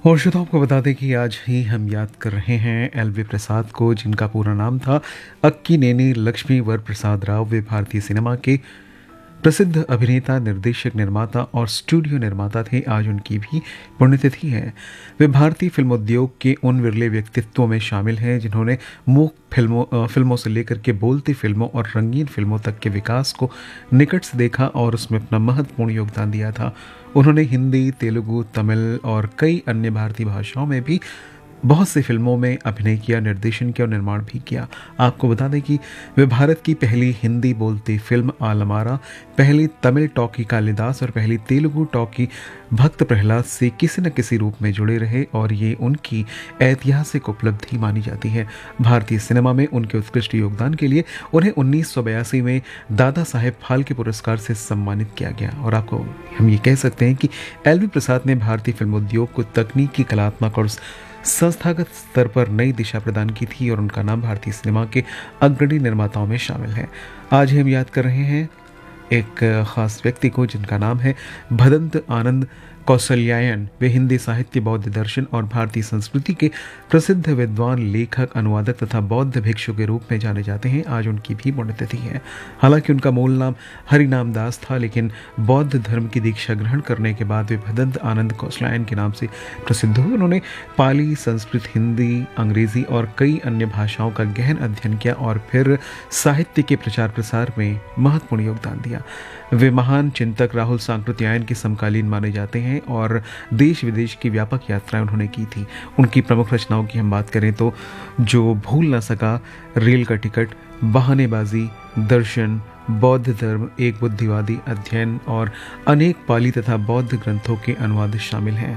और श्रोताओं को बता दें कि आज ही हम याद कर रहे हैं एल.वी. प्रसाद को, जिनका पूरा नाम था अक्किनेनी लक्ष्मी वर प्रसाद राव। वे भारतीय सिनेमा के प्रसिद्ध अभिनेता, निर्देशक, निर्माता और स्टूडियो निर्माता थे। आज उनकी भी पुण्यतिथि है। वे भारतीय फिल्म उद्योग के उन विरले व्यक्तित्वों में शामिल हैं जिन्होंने मूक फिल्मों से लेकर के बोलती फिल्मों और रंगीन फिल्मों तक के विकास को निकट से देखा और उसमें अपना महत्वपूर्ण योगदान दिया था। उन्होंने हिंदी, तेलुगु, तमिल और कई अन्य भारतीय भाषाओं में भी बहुत सी फिल्मों में अभिनय किया, निर्देशन किया और निर्माण भी किया। आपको बता दें कि वे भारत की पहली हिंदी बोलती फिल्म आलमारा, पहली तमिल टॉकी कालिदास और पहली तेलुगु टॉकी भक्त प्रहलाद से किसी न किसी रूप में जुड़े रहे और ये उनकी ऐतिहासिक उपलब्धि मानी जाती है। भारतीय सिनेमा में उनके उत्कृष्ट योगदान के लिए उन्हें 1982 में दादा साहेब फाल्के पुरस्कार से सम्मानित किया गया। और आपको हम ये कह सकते हैं कि एल.वी. प्रसाद ने भारतीय फिल्म उद्योग को तकनीकी, कलात्मक और संस्थागत स्तर पर नई दिशा प्रदान की थी और उनका नाम भारतीय सिनेमा के अग्रणी निर्माताओं में शामिल है। आज हम याद कर रहे हैं एक खास व्यक्ति को, जिनका नाम है भदंत आनंद कौशल्यायन। वे हिंदी साहित्य, बौद्ध दर्शन और भारतीय संस्कृति के प्रसिद्ध विद्वान, लेखक, अनुवादक तथा बौद्ध भिक्षु के रूप में जाने जाते हैं। आज उनकी भी पुण्यतिथि है। हालांकि उनका मूल नाम हरिनाम दास था, लेकिन बौद्ध धर्म की दीक्षा ग्रहण करने के बाद वे भदंत आनंद कौशल्यायन के नाम से प्रसिद्ध हुए। उन्होंने पाली, संस्कृत, हिंदी, अंग्रेजी और कई अन्य भाषाओं का गहन अध्ययन किया और फिर साहित्य के प्रचार प्रसार में महत्वपूर्ण योगदान दिया। वे महान चिंतक राहुल सांकृत्यायन के समकालीन माने जाते हैं और देश विदेश की व्यापक यात्राएं उन्होंने की थी। उनकी प्रमुख रचनाओं की हम बात करें तो जो भूल ना सका, रेल का टिकट, बहानेबाजी, दर्शन, बौद्ध धर्म, एक बुद्धिवादी अध्ययन और अनेक पाली तथा बौद्ध ग्रंथों के अनुवाद शामिल हैं।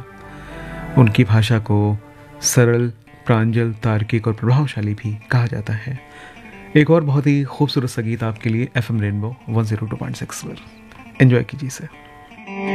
उनकी भाषा को सरल, प्रांजल, तार्किक और प्रभावशाली भी कहा जाता है। एक और बहुत ही खूबसूरत संगीत आपके लिए FM रेनबो 102.6 पर। एंजॉय कीजिए इसे।